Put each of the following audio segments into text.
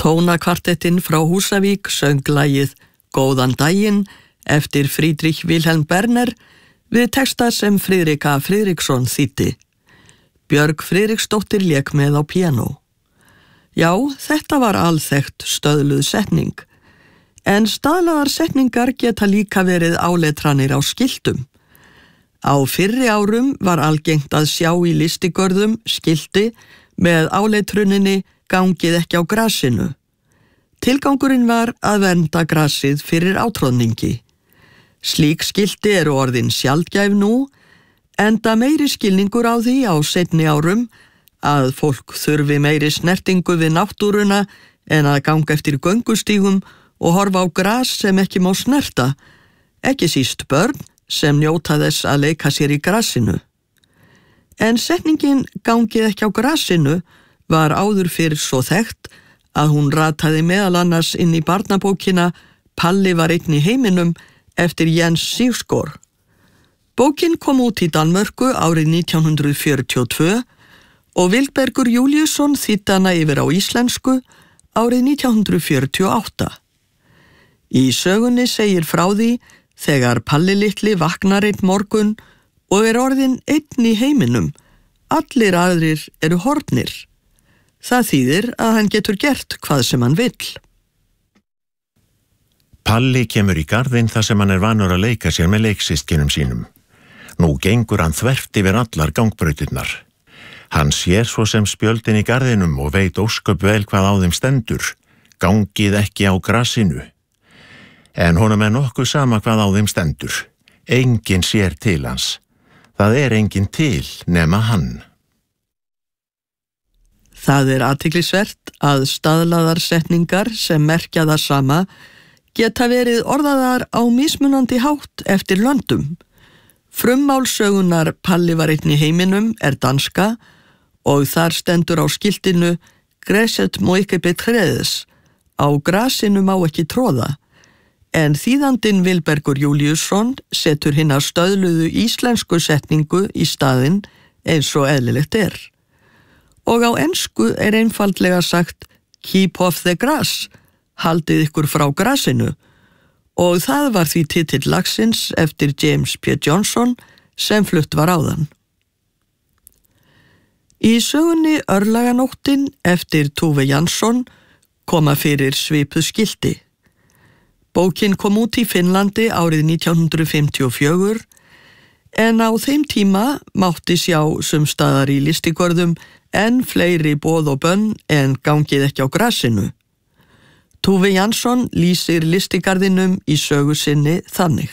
Tónakvartettinn frá Húsavík söng lagið Góðan daginn eftir Friedrich Wilhelm Berner við texta sem Friðrik A. Friðriksson þýddi. Björg Friðriksdóttir lék með á píanó. Já, þetta var alþekkt stöðluð setning, en staðlaðar setningar geta líka verið áletranir á skiltum. Á fyrri árum var algengt að sjá í listigörðum skilti með áletruninni gangið ekki á grasinu. Tilgangurinn var að vernda grasið fyrir átróðningi. Slík skilti eru orðin sjaldgæf nú, enda meiri skilningur á því á seinni árum að fólk þurfi meiri snertingu við náttúruna en að ganga eftir göngustígum og horfa á gras sem ekki má snerta, ekki síst börn sem njóta þess að leika sér í grasinu. En setningin gangið ekki á grasinu var áður fyrir svo þekkt að hún rataði meðal annars inn í barnabókina Palli var einn í heiminum eftir Jens Sigsgaard. Bókin kom út í Danmörku árið 1942 og Vilbergur Júlíusson þýddi hana yfir á íslensku árið 1948. Í sögunni segir frá því þegar Palli litli vaknar einn morgun og er orðinn einn í heiminum, allir aðrir eru horfnir. Það þýðir að hann getur gert hvað sem hann vill. Palli kemur í garðinn þar sem hann er vanur að leika sér með leiksystkinum sínum. Nú gengur hann þvert yfir allar gangbrautirnar. Hann sér svo sem spjöldin í garðinum og veit ósköp vel hvað á þeim stendur. Gangið ekki á grasinu. En honum er nokkuð sama hvað á þeim stendur. Enginn sér til hans. Það er enginn til nema hann. Það er athyglisvert að staðlaðar setningar sem merkja það sama geta verið orðaðar á mismunandi hátt eftir löndum. Frummálssögunar Palli var einn í heiminum er danska og þar stendur á skiltinu Græset må ikke betrædes, á grasinu má ekki tróða, en þýðandinn Vilbergur Júlíusson setur hina stöðluðu íslensku setningu í staðinn eins og eðlilegt er. Og á ensku er einfaldlega sagt Keep off the grass, haldið ykkur frá grasinu, og það var því titill lagsins eftir James P. Johnson sem flutt var áðan. Í sögunni Örlaganóttin eftir Tove Jansson koma fyrir svipuð skilti. Bókin kom út í Finnlandi árið 1954, en á þeim tíma mátti sjá sumstaðar í listigörðum en fleiri boð og bönn en gangið ekki á grasinu. Tove Jansson lýsir listigarðinum í sögu sinni þannig.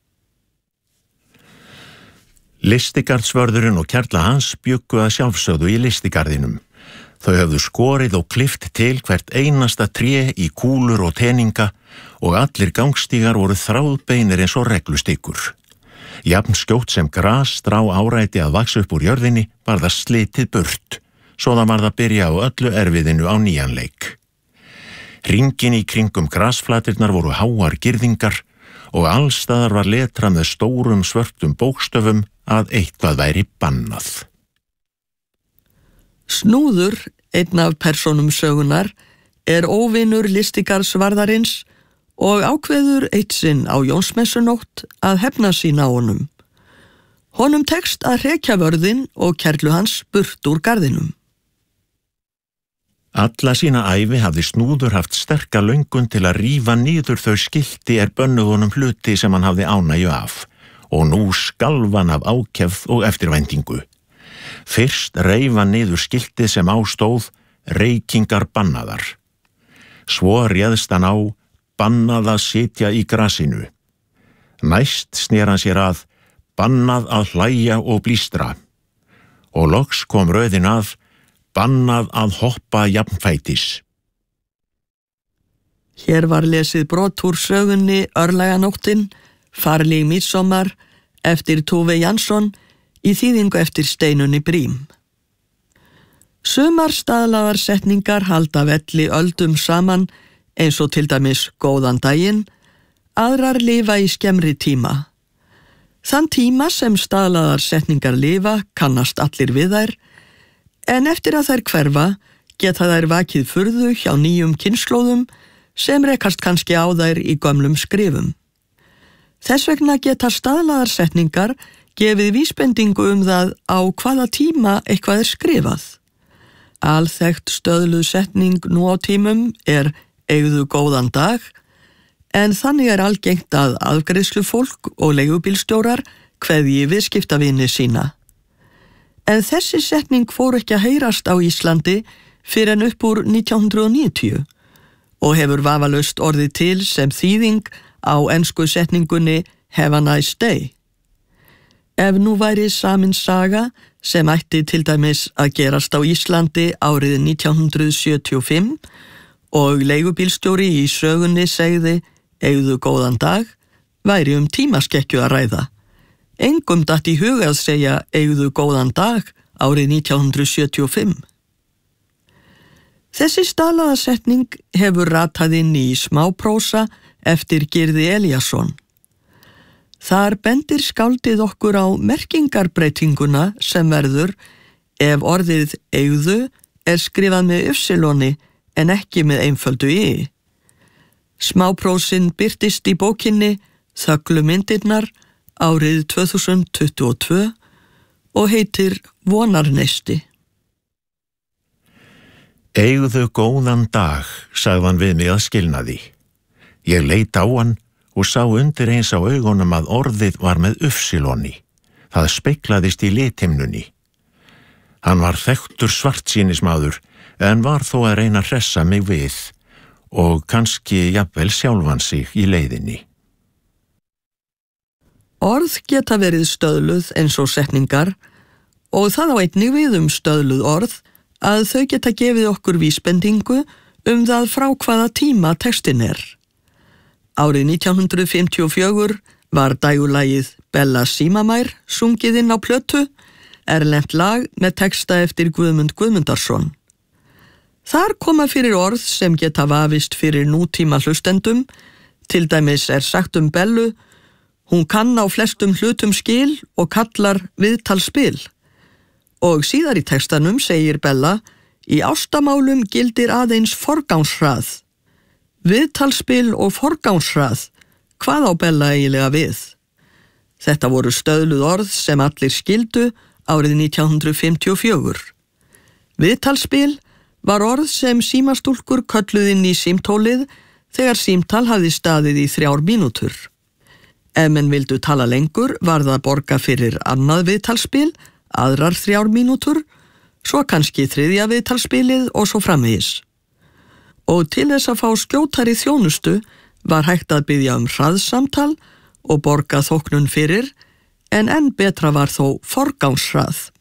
Listigarðsvörðurinn og kjarla hans bjuggu að sjálfsögðu í listigarðinum. Þau höfðu skorið og klift til hvert einasta tré í kúlur og teninga og allir gangstígar voru þráðbeinir eins og reglustikur. Jafn skjótt sem gras strá áræti að vaxa upp úr jörðinni var það slitið burt, svo það var það byrja á öllu erfiðinu á nýjan leik. Hringin í kringum grasflatirnar voru háar girðingar og allstaðar var letrað með stórum svörtum bókstöfum að eitthvað væri bannað. Snúður, einn af persónum sögunar, er óvinur listigarðsvarðarins og ákveður eitt sinn á Jónsmessunótt að hefna sín á honum. Honum tekst að hrekja vörðinn og kerlu hans burt úr garðinum. Alla sína ævi hafði Snúður haft sterka löngun til að rífa niður þau skilti er bönnuð honum hluti sem hann hafði ánægju af, og nú skalf hann af ákefð og eftirvæntingu. Fyrst reif hann niður skiltið sem ástóð reykingar bannaðar. Svo réðst hann á bannað að sitja í grasinu. Næst snér hann sér að bannað að hlæja og blístra. Og loks kom röðin að bannað að hoppa jafnfætis. Hér var lesið brot úr sögunni Örlaganóttin, Farlig midsommar eftir Tove Jansson í þýðingu eftir Steinunni Brím. Sumar staðlaðar setningar halda velli öldum saman eins og til dæmis góðan daginn, aðrar lifa í skemmri tíma. Þann tíma sem staðlaðar setningar lifa kannast allir við þær, en eftir að þær hverfa geta þær vakið furðu hjá nýjum kynslóðum sem rekast kannski á þær í gömlum skrifum. Þess vegna geta staðlaðar setningar gefið vísbendingu það á hvaða tíma eitthvað skrifað. Alþekkt stöðluð setning nú á tímum eigðu góðan dag, en þannig algengt að afgreiðslufólk og leigubílstjórar kveðji viðskiptavini sína. En þessi setning fór ekki að heyrast á Íslandi fyrr en upp úr 1990 og hefur vafalaust orðið til sem þýðing á ensku setningunni Have a nice day. Ef nú væri samin saga sem ætti til dæmis að gerast á Íslandi árið 1975 og leigubílstjóri í sögunni segði eigðu góðan dag, væri tímaskekkju að ræða. Engum datt í hug að segja eigðu góðan dag árið 1975. Þessi staðlaða setning hefur ratað inn í smáprósa eftir Gyrði Elíasson. Þar bendir skáldið okkur á merkingarbreytinguna sem verður ef orðið eigðu skrifað með yfsiloni en ekki með einföldu í. Smáprósin birtist í bókinni Þögglu myndirnar árið 2022 og heitir Vonarneisti. Eigðu góðan dag, sagðan við mig að skilnaði. Ég leit á hann og sá undir eins á augunum að orðið var með yfsiloni. Það speglaðist í lithimnunni. Hann var þekktur svartsýnismaður en var þó að reyna að hressa mig við og kannski jafnvel sjálfan sig í leiðinni. Orð geta verið stöðluð eins og setningar og það á einnig við stöðluð orð að þau geta gefið okkur vísbendingu það frá hvaða tíma textin Árið 1954 var dægurlagið Bella Símamær sungið inn á plötu, erlent lag með texta eftir Guðmund Guðmundarsson. Þar koma fyrir orð sem geta vafist fyrir nútíma hlustendum, til dæmis sagt Bellu, hún kann á flestum hlutum skil og kallar viðtalsspil. Og síðar í textanum segir Bella, í ástamálum gildir aðeins forgangshrað. Viðtalsspil og forgangshrað, hvað á Bella eiginlega við? Þetta voru stöðluð orð sem allir skildu árið 1954. Viðtalsspil var orð sem símastúlkur kölluð inn í símtólið þegar símtal hafði staðið í 3 mínútur. Ef menn vildu tala lengur var það borga fyrir annað viðtalsspil, aðrar 3 mínútur, svo kannski 3. viðtalsspilið og svo framvegis. Og til þess að fá skjótari þjónustu var hægt að biðja hraðsamtal og borga þóknun fyrir, en enn betra var þó forgangshrað.